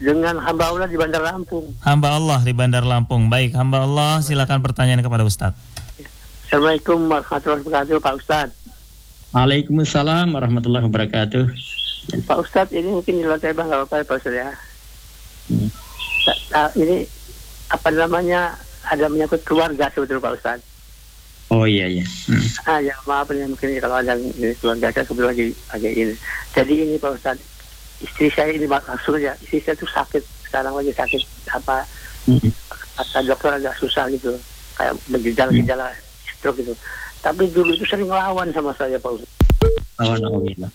dengan hamba Allah di Bandar Lampung. Hamba Allah di Bandar Lampung. Baik, hamba Allah, silakan pertanyaan kepada Ustadz. Assalamualaikum warahmatullahi wabarakatuh, Pak Ustadz. Waalaikumsalam warahmatullahi wabarakatuh. Pak Ustadz, ini mungkin di luar tema nggak apa-apa ya Pak Ustadz ya. Ini apa namanya, ada menyangkut keluarga sebetulnya Pak Ustadz. Oh iya. Ya maaf ini mungkin kalau ada keluarga saya kebetulan lagi ini. Jadi ini Pak Ustadz, istri saya ini langsung ya, istri saya tuh sakit, sekarang lagi sakit apa, kata dokter agak susah gitu, kayak bergejala stroke gitu. Tapi dulu itu sering ngelawan sama saya Pak Ustadz. Alhamdulillah.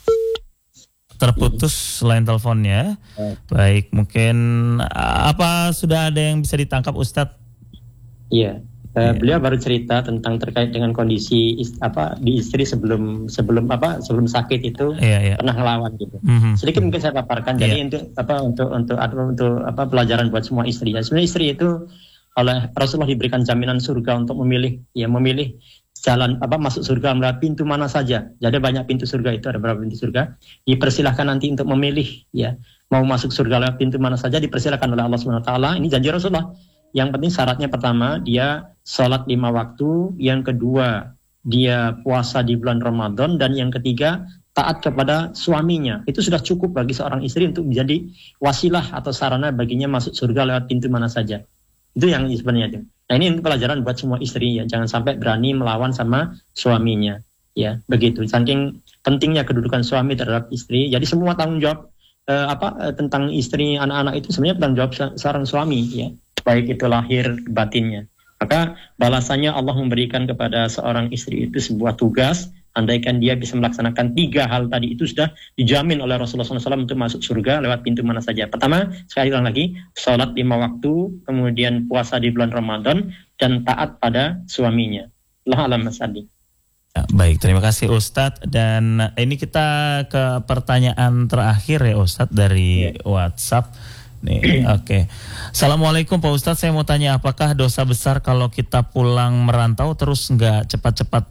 Terputus selain teleponnya. Baik, mungkin apa sudah ada yang bisa ditangkap Ustadz? Iya. Beliau baru cerita tentang terkait dengan kondisi di istri sebelum sakit itu pernah ngelawan gitu. Sedikit mungkin saya paparkan. Jadi untuk pelajaran buat semua istri. Ya, sebenarnya istri itu oleh Rasulullah diberikan jaminan surga untuk memilih jalan masuk surga melalui pintu mana saja. Jadi banyak pintu surga itu, ada beberapa pintu surga. Dipersilahkan nanti untuk memilih mau masuk surga lewat pintu mana saja, dipersilahkan oleh Allah Subhanahu wa taala. Ini janji Rasulullah. Yang penting syaratnya pertama dia sholat 5 waktu, yang kedua dia puasa di bulan Ramadan, dan yang ketiga taat kepada suaminya. Itu sudah cukup bagi seorang istri untuk menjadi wasilah atau sarana baginya masuk surga lewat pintu mana saja. Itu yang sebenarnya. Nah ini pelajaran buat semua istri ya, jangan sampai berani melawan sama suaminya. Ya begitu. Saking pentingnya kedudukan suami terhadap istri. Jadi semua tanggung jawab tentang istri, anak-anak itu sebenarnya tanggung jawab seorang suami ya. Baik itu lahir batinnya. Maka balasannya Allah memberikan kepada seorang istri itu sebuah tugas. Andaikan dia bisa melaksanakan 3 hal tadi, itu sudah dijamin oleh Rasulullah SAW untuk masuk surga lewat pintu mana saja. Pertama, sekali lagi, sholat 5 waktu, kemudian puasa di bulan Ramadan, dan taat pada suaminya. Allah alam masadi. Baik, terima kasih Ustadz. Dan ini kita ke pertanyaan terakhir ya Ustadz dari WhatsApp. Nih, oke. Assalamualaikum Pak Ustadz, saya mau tanya, apakah dosa besar kalau kita pulang merantau terus nggak cepat-cepat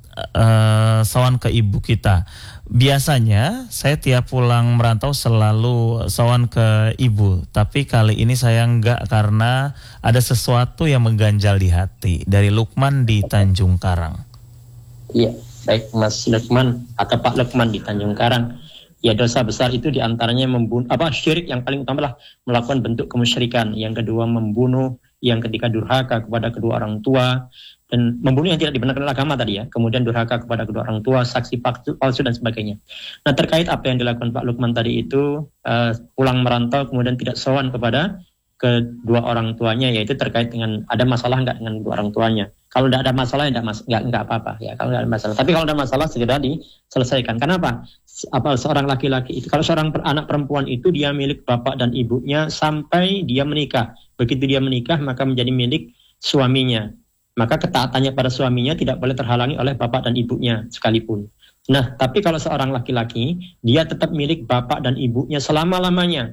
sowan ke ibu kita? Biasanya saya tiap pulang merantau selalu sowan ke ibu, tapi kali ini saya nggak karena ada sesuatu yang mengganjal di hati. Dari Lukman di Tanjung Karang. Iya, baik Mas Lukman atau Pak Lukman di Tanjung Karang. Ya, dosa besar itu diantaranya syirik. Yang paling utama adalah melakukan bentuk kemusyrikan. Yang kedua membunuh, yang ketiga durhaka kepada kedua orang tua, dan membunuh yang tidak dibenarkan oleh agama tadi ya. Kemudian durhaka kepada kedua orang tua, saksi palsu dan sebagainya. Nah terkait apa yang dilakukan Pak Lukman tadi itu, pulang merantau kemudian tidak sowan kepada kedua orang tuanya, yaitu terkait dengan ada masalah nggak dengan kedua orang tuanya. Kalau tidak ada masalah nggak apa-apa ya. Kalau tidak ada masalah, tapi kalau ada masalah segera diselesaikan. Kenapa? Seorang laki-laki itu, kalau seorang anak perempuan itu dia milik bapak dan ibunya sampai dia menikah. Begitu dia menikah maka menjadi milik suaminya. Maka ketaatannya pada suaminya tidak boleh terhalangi oleh bapak dan ibunya sekalipun. Nah, tapi kalau seorang laki-laki dia tetap milik bapak dan ibunya selama-lamanya.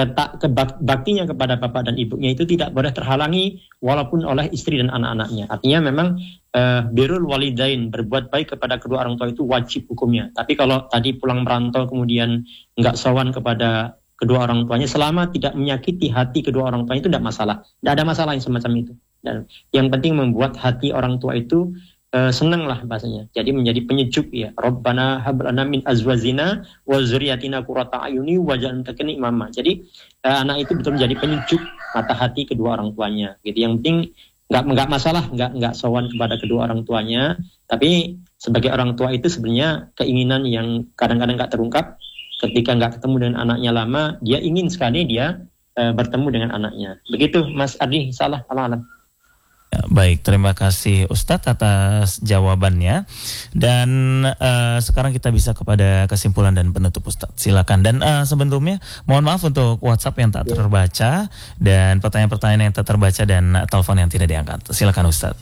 Baktinya kepada bapak dan ibunya itu tidak boleh terhalangi walaupun oleh istri dan anak-anaknya. Artinya memang birrul walidain, berbuat baik kepada kedua orang tua itu wajib hukumnya. Tapi kalau tadi pulang merantau kemudian nggak sowan kepada kedua orang tuanya, selama tidak menyakiti hati kedua orang tuanya itu tidak masalah. Tidak ada masalah yang semacam itu. Dan yang penting membuat hati orang tua itu senang lah bahasanya. Jadi menjadi penyejuk ya. Rabbana hab lana min azwajina wa dzurriyyatina qurrata a'yuni waj'alna lil imama. Jadi anak itu betul menjadi penyejuk mata hati kedua orang tuanya. Gitu. Yang penting nggak masalah nggak sowan kepada kedua orang tuanya. Tapi sebagai orang tua itu sebenarnya keinginan yang kadang-kadang nggak terungkap. Ketika nggak ketemu dengan anaknya lama, dia ingin sekali dia bertemu dengan anaknya. Begitu Mas Ardi, salah alam. Baik, terima kasih Ustadz atas jawabannya. Dan sekarang kita bisa kepada kesimpulan dan penutup Ustadz. Silakan. Dan sebelumnya mohon maaf untuk WhatsApp yang tak terbaca dan pertanyaan-pertanyaan yang tak terbaca dan telepon yang tidak diangkat. Silakan Ustadz.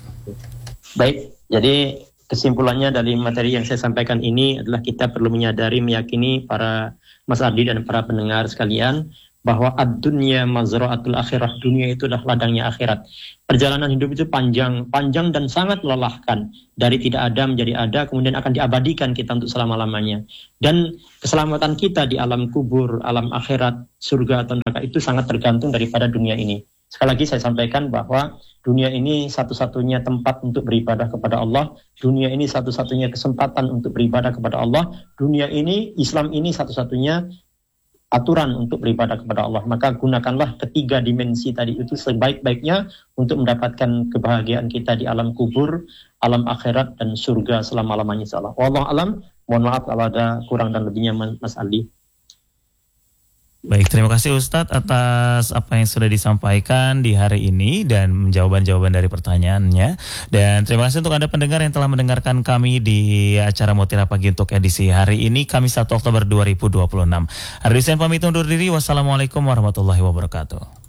Baik, jadi kesimpulannya dari materi yang saya sampaikan ini adalah kita perlu menyadari, meyakini para Mas Ardi dan para pendengar sekalian bahwa ad-dunya mazra'atul akhirah, dunia itu adalah ladangnya akhirat. Perjalanan hidup itu panjang dan sangat melelahkan. Dari tidak ada menjadi ada, kemudian akan diabadikan kita untuk selama-lamanya. Dan keselamatan kita di alam kubur, alam akhirat, surga atau neraka itu sangat tergantung daripada dunia ini. Sekali lagi saya sampaikan bahwa dunia ini satu-satunya tempat untuk beribadah kepada Allah. Dunia ini satu-satunya kesempatan untuk beribadah kepada Allah. Dunia ini, Islam ini satu-satunya aturan untuk beribadah kepada Allah. Maka gunakanlah ketiga dimensi tadi itu sebaik-baiknya untuk mendapatkan kebahagiaan kita di alam kubur, alam akhirat, dan surga selama-lamanya insyaallah. Wallahu alam. Mohon maaf kalau ada kurang dan lebihnya Mas Aldi. Baik, terima kasih Ustadz atas apa yang sudah disampaikan di hari ini dan jawaban-jawaban dari pertanyaannya. Dan terima kasih untuk Anda pendengar yang telah mendengarkan kami di acara Mutiara Pagi untuk edisi hari ini, Kamis 1 Oktober 2026. Ardi Sen pamit undur diri. Wassalamualaikum warahmatullahi wabarakatuh.